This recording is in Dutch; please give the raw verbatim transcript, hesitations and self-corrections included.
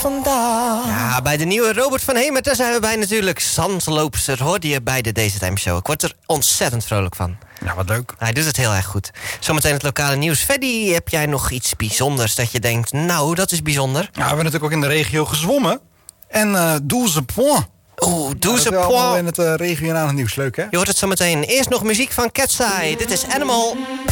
vandaag. Ja, bij de nieuwe Robert van Hemert, daar zijn we bij natuurlijk. Zandloopster hoorde je bij de Deze Time Show. Ik word er ontzettend vrolijk van. Ja, wat leuk. Hij doet het heel erg goed. Zometeen het lokale nieuws. Freddy, heb jij nog iets bijzonders dat je denkt... nou, dat is bijzonder? Ja, we hebben natuurlijk ook in de regio gezwommen. En uh, douze points. Oeh, douze ja, points. in het uh, regionale nieuws. Leuk, hè? Je hoort het zometeen. Eerst nog muziek van Cat's Eye. Dit is Animal.